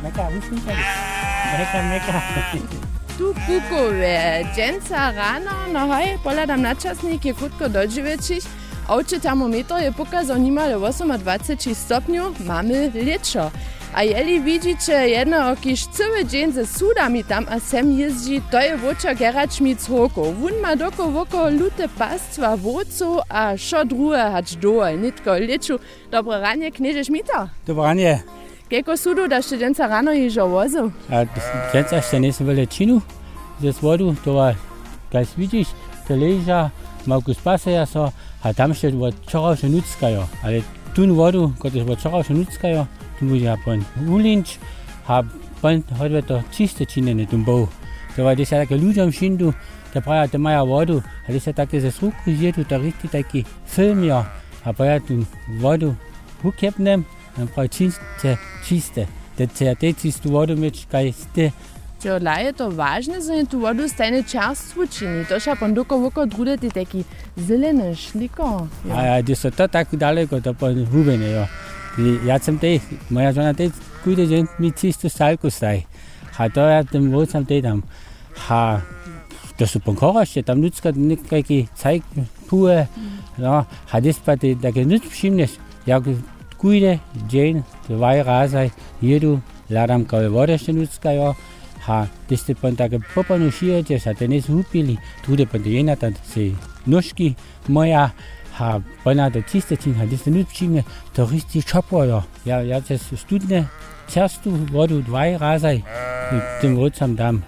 Meka. Tu kukowe, dżęca rano, no hej, poladam na czasnik, je krótko dożywiecić. Oczy termometr je pokazał niemal 28 stopniów, mamy leczo. A jeli widzicie jedno okiś cały dzień ze sudami tam a sem jeździ, to je wódca Gerard Schmitz-Hoko. Wun ma doko lute pastwa wódców, a šo druhe hać dołe, nitko leczu. Dobre ranie, knieże Schmita. Dobre ranie. Keko sudu, da ste dżęca rano jeżo wozu? A dżęca jeszcze nie są czinu ze wodu, to was, jak widzisz, to leża, Markus Passeja so, a tam jeszcze wczoraj się nuckają, ale tu wodu, kiedy wczoraj się nuckają, tu musia pon ulinč, a pon hodve to čiste činjene tumbou. To var det takie ludziom šindu, da praja te maja vodu, a det takie ze sruku zjedu, da rigtig taki filmio, a praja tu vodu ukepnem, a praja čiste. Det čistu vodu meč kaj ste. Čo je to vážne, že tu vodu stajne čerstvu čini, to ša pon doko drude ti taki zelene šliko. A det so to tako daleko, to pon hubene, jo. Ja sam tej, moja žena tej kujde žen mi čisto salku staj. A to ja tem vodcam tej tam. A to su ponkorošće, tam nutska nekaki cajk puje. No, a des pa te, da ke nut všimneš, ja kujde žen, dvaj razaj, jedu, ladam kao vodešte nutska jo. A des te pon take popanu šijećeš, a te nes upili, trude pon te jena, da se noški moja, a bona to čiste čin, a des nut všimne, to risti čopojo. Ja te studne čerstu vodu dvaj razaj, tem vodcam dam.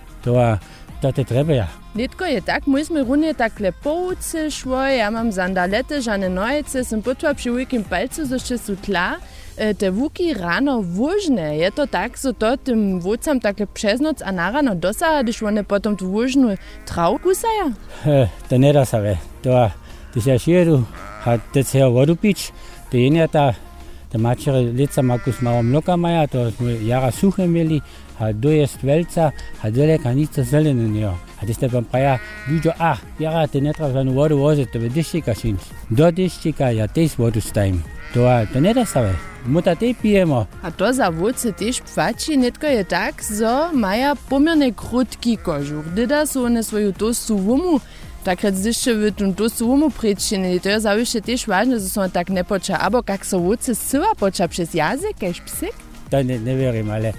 To te treba ja. Nitko je tak, my sme runje takle pouce švoj, ja mam sandalete, žane nojice, sem potva pri ujkim palcu, zošte su tla. Te vuki rano vužne, je to tak, so to tym vodcam takle přes noc a narano dosaha, když one potom tu vužnu travu kusaja? To ne da sa ve. To se šijedu, a te se vodu pič, te jenja ta mačere lica Markus malo mloka maja, to smo jara suhe imeli, a dojest velca, a deleka nico zelene njo. A te ste pa praja, vidio, jara te ne treba žanu vodu voziti, to ve diščika šinč. Do diščika ja tejs vodu stajim. To ne da sa ve. Muta te pijemo. A to za vodce tež pfači, netko je tak, zo maja pomerne krutki kožuch. Dida su one svoju tostu vumu, takrat zdišče v tom tostu vumu prečinili. To je zaviše tež važno, zo so tak ne poča. Abo kak so vodce syva poča přes jazyk, kajš psik? To ne verim, ale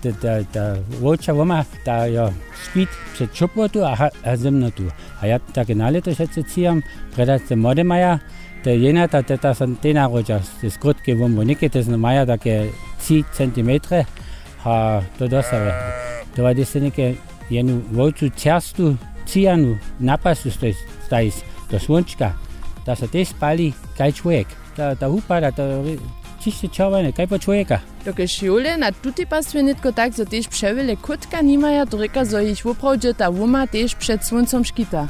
ta vodča voma, ta jo spit před čopotu a zemnotu. A ja take naleto še se cijam, predat se mode maja, te jena ta sam te narodža, te skrutke vomu, neke te zna maja take 3 centimetre, a to dosave. To va se neke jenu vodču čerstu cijanu napasu stajis do slunčka, da se te spali kaj človek. Ta upada, ta čisto čovane, kaj pa človeka. Doke šiole na tuti pastve nitko tak, zo tež převele kutka nimaja, to reka, zo jich vopravdže ta vuma tež před sluncom škita.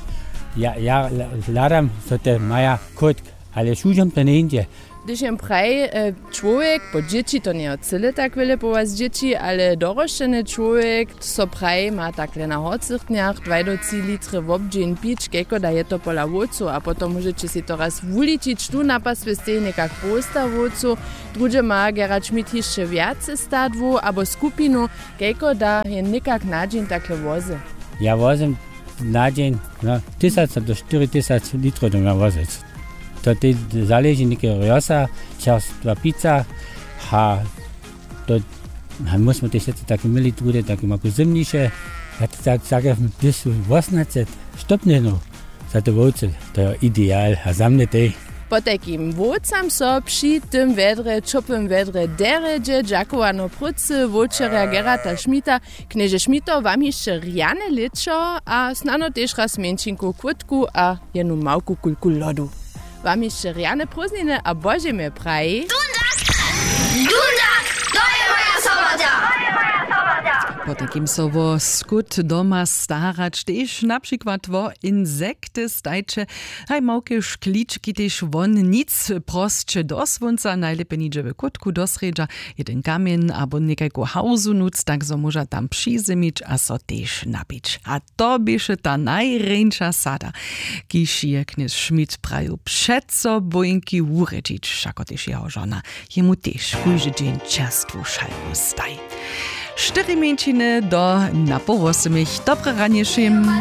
Ja ladam, so te maja kutk, ale šužam to ne indje. Když jem praj človek, po dječi to nie cyle tak vele po was dječi, ale doroščene človek, so praj ma takle na hocirtniach 2 do 3 litre wobdžin pič, keko da je to pola vodcu, a potom môžete si to raz vuličiť, tu na pasve ste nekak posta vodcu, druže ma Gerard Schmidt ešte viace stadvu, abo skupinu, keko da je nekak nadžin takle voze. Ja vozem nadžin, 1000 do 4000 litrov do vozec. To te zaleži neke rjosa, čerstva pizza, a musimo te še tako imeli trude, tako malo zimniše. Ja te tak sagam, da su 18 stopnjenov za te vodce, to je ideal, a za mne te. Po takim vodcam so przy tym vedre, čopym vedre deređe, džakovano pruce, vočerja Gerarda Schmidta, knieže Schmidto vam jeszcze rjane leczo, a snano tež raz menšinku kutku a jednu malku kulku lodu. Vám ještě rjane prózdniny a bože me praji. Dundak! To je moja sobota! Po takim so vo skut doma starać tež například vo insekty stajče, haj małke šklički tež von nic prostče do svunca, najlepe niže v kutku dosredža, jeden kamen abo nekajko hauzu nuc, tak so moža tam přizemič a so tež napič. A to biše ta najrenča sada, kiž je kněz Schmidt praju přeco bojinki urečič, šako tež jeho žona, jemu tež kujže džen čerstvu šalku staj. 4 minut do na poł 8. Dobre ranie všim.